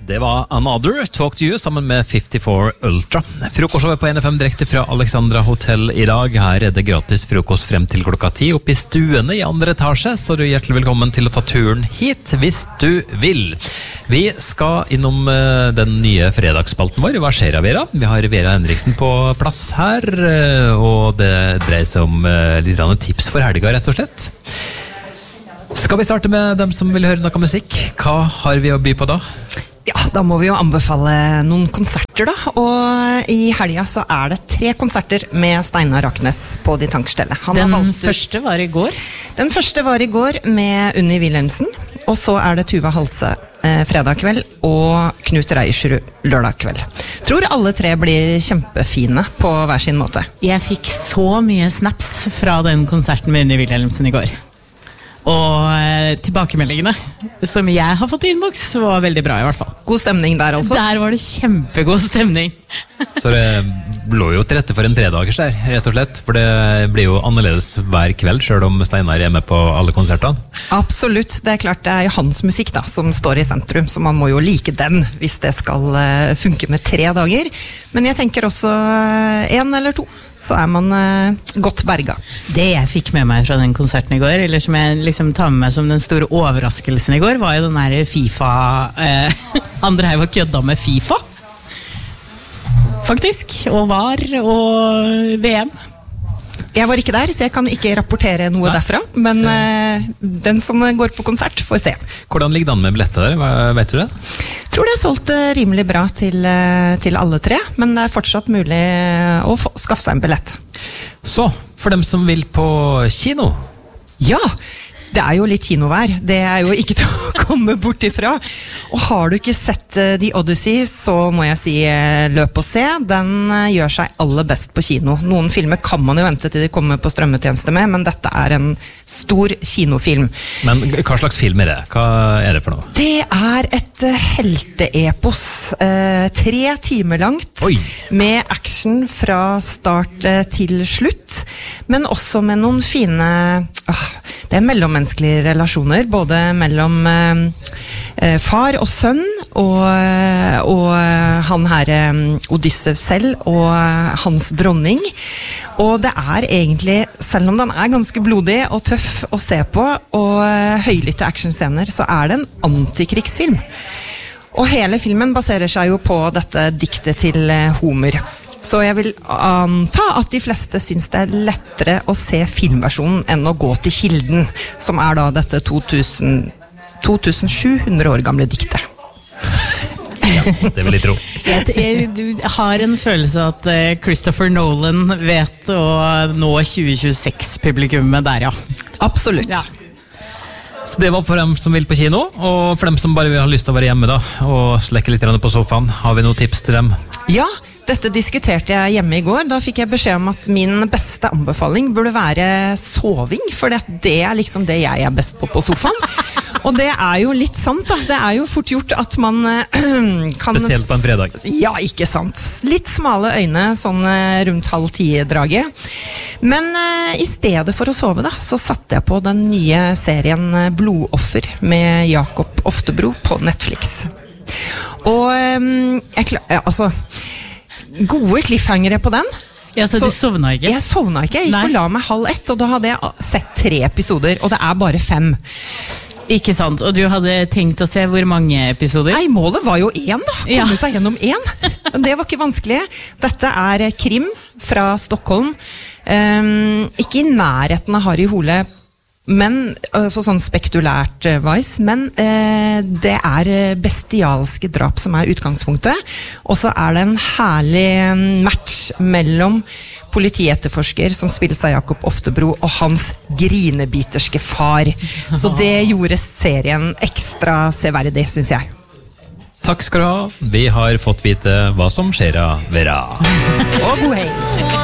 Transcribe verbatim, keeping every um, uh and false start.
Det var Another, Talk to You, sammen med femtifire Ultra. Frokostshowet på N F M direkte fra Alexandra Hotel i dag. Her er det gratis frokost frem til klokka ti oppe i stuene i andre etasje, så du er hjertelig velkommen til å ta turen hit hvis du vil. Vi skal innom uh, den nye fredagsspalten vår. Hva skjer, Vera? Vi har Vera Henriksen på plass her, uh, og det dreier seg om uh, litt tips for helga, rett og slett. Skal vi starte med dem som vil høre noe musikk? Hva har vi å by på da? Ja, da må vi jo anbefale noen konserter da, og i helga så er det tre konserter med Steinar Raknes på De Tankstelle. Han Den har valgt ut... første var i går. Den første var i går med Unni Wilhelmsen, og så er det Tuva Halse eh, fredag kveld og Knut Reiersrud lørdag kveld. Tror alle tre blir kjempefine på hver sin måte. Jeg fikk så mye snaps fra den konserten med Unni Wilhelmsen i går. Og eh, tilbakemeldingene som jeg har fått i innboks var veldig bra i hvert fall. God stemning der altså. Der var det kjempegod stemning. Så det lå jo til rette for en tredagers der, rett og slett. For det blir jo annerledes hver kveld, selv om Steinar er med på alle konsertene. Absolutt, det er klart det er jo hans musikk da, som står i sentrum, så man må jo like den hvis det skal uh, funke med tre dager. Men jeg tenker også uh, en eller to, så er man uh, godt berga. Det jeg fikk med meg fra den konserten i går, eller som jeg liksom tar med meg som den store overraskelsen i går, var jo den der FIFA, eh, han drev og kødda med FIFA. Faktisk, og var, og V M. Jeg var ikke der, så jeg kan ikke rapportere noe Nei. derfra, men uh, den som går på konsert får se. Hvordan ligger det an med billetter der? Hva, vet du det? Jeg tror det er solgt uh, rimelig bra til, uh, til alle tre, men det er fortsatt mulig å få, skaffe seg en billett. Så, for dem som vil på kino? Ja, det er jo litt kinovær. Det er jo ikke til å komme bort ifra. Og har du ikke sett uh, The Odyssey, så må jeg si uh, løp og se. Den uh, gjør seg aller best på kino. Noen filmer kan man jo vente til de kommer på strømmetjeneste med, men dette er en stor kinofilm. Men hva slags film er det? Hva er det for noe? Det er et uh, helteepos. Uh, tre timer langt. Oi. Med action fra start uh, til slutt. Men også med noen fine... Uh, det er mellommenneskelige relasjoner, både mellom uh, far og sønn, og, og han her Odysseus selv, og hans dronning. Og det er egentlig, selv om den er ganske blodig og tøff å se på, og høylytte actionscener, så er det en antikrigsfilm. Og hele filmen baserer seg jo på dette diktet til Homer. Så jeg vil anta at de fleste synes det er lettere å se filmversjonen enn å gå til kilden, som er da dette to tusen, to tusen sju hundre år gamle diktet. Ja, det vil jeg tro. Jeg, jeg, du har en følelse at Christopher Nolan vet å nå tjue tjueseks-publikummet der, ja. Absolutt. Ja. Så det var for dem som vil på kino, og for dem som bare vil ha lyst til å være hjemme da, og slekke litt på sofaen. Har vi noen tips til dem? Ja, dette diskuterte jeg hjemme i går. Da fikk jeg beskjed om at min beste anbefaling burde være soving, for det er liksom det jeg er best på på sofaen. Og det er jo litt sant da. Det er jo fort gjort at man kan... Spesielt på en fredag. Ja, ikke sant. Litt smale øyne, sånn rundt halv ti-draget. Men uh, i stedet for å sove da, så satte jeg på den nye serien Blodoffer med Jakob Oftebro på Netflix. Og um, jeg klar... Ja, altså... Gode cliffhangere på den. Ja, så, så du sovna ikke? Jeg sovna ikke, jeg gikk og la meg halv ett, og da hadde jeg sett tre episoder, og det er bare fem. Ikke sant, og du hadde tenkt å se hvor mange episoder? Nei, målet var jo én da, komme ja. seg gjennom én. Men det var ikke vanskelig. Dette er krim fra Stockholm. Um, ikke i nærheten av Harry Hole, men, altså sånn spekulært vis, men eh, det er bestialske drap som er utgangspunktet, og så er det en herlig match mellom politietterforsker som spilles av Jakob Oftebro og hans grinebiterske far. Så det gjorde serien ekstra severdig, synes jeg. Takk skal du ha. Vi har fått vite hva som skjer av Vera. Og god hei.